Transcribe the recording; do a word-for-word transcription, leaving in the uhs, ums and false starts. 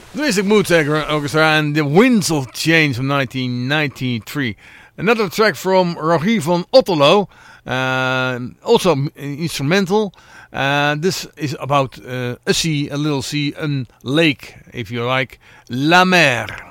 The Mystic Mood Orchestra and The Winds of Change from nineteen ninety-three. Another track from Rogier van Otterlo, uh, also instrumental. Uh, this is about uh, a sea, a little sea, a lake, if you like, La Mer.